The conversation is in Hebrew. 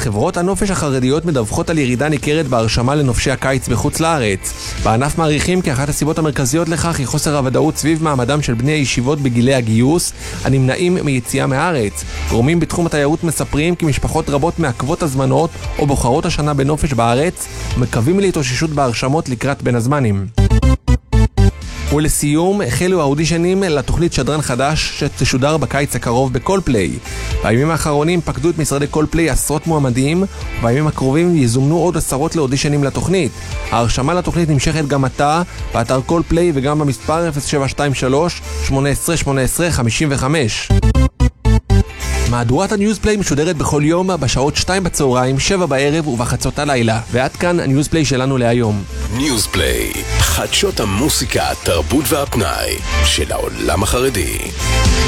חברות הנופש החרדיות מדווחות על ירידה ניכרת בהרשמה לנופשי הקיץ בחוץ לארץ. בענף מעריכים כי אחת הסיבות המרכזיות לכך היא חוסר הוודאות סביב מעמדם של בני הישיבות בגילי הגיוס הנמנעים מיציאה מהארץ. גורמים בתחום התיירות מספרים כי משפחות רבות מעכבות הזמנות או בוחרות השנה בנופש בארץ ומקווים להתאוששות בהרשמות לקראת בין הזמנים. ולסיום, החלו האודישנים לתוכנית שדרן חדש שתשודר בקיץ הקרוב בקולפליי. בימים האחרונים פקדו את משרדי קולפליי עשרות מועמדים, ובימים הקרובים יזומנו עוד עשרות לאודישנים לתוכנית. ההרשמה לתוכנית נמשכת גם עתה, באתר קולפליי וגם במספר 0723-1818-55. מהדורת הניוזפליי משודרת בכל יום בשעות 2 בצהריים, 7 בערב ובחצות הלילה. ועד כאן הניוזפליי שלנו להיום. ניוזפליי, חדשות המוסיקה, התרבות והפנאי של העולם החרדי.